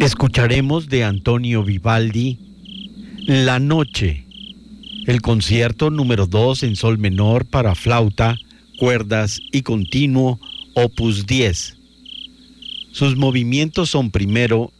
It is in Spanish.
Escucharemos de Antonio Vivaldi La Noche, el concierto número 2 en sol menor para flauta, cuerdas y continuo, opus 10. Sus movimientos son primero